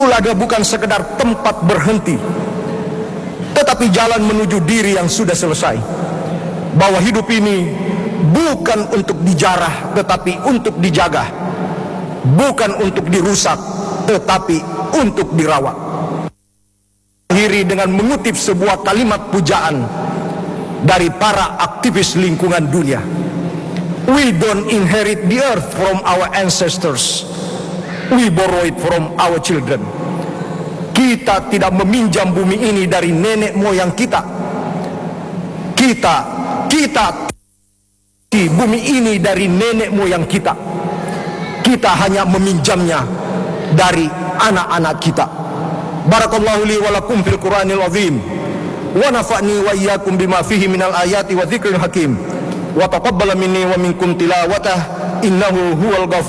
Telaga bukan sekedar tempat berhenti, tetapi jalan menuju diri yang sudah selesai. Bahwa hidup ini bukan untuk dijarah, tetapi untuk dijaga. Bukan untuk dirusak, tetapi untuk dirawat. Akhiri dengan mengutip sebuah kalimat pujaan dari para aktivis lingkungan dunia. We don't inherit the earth from our ancestors, we borrow it from our children. Kita tidak meminjam bumi ini dari nenek moyang kita. Kita bumi ini dari nenek moyang kita. Kita hanya meminjamnya dari anak-anak kita. Barakallahu li wa lakum fil Qur'anil azim, wa nafa'ni wa iyyakum bima fihi minal ayati wa dzikril hakim, wa taqabbala minni wa minkum tilawatah, innahu huwal ghafur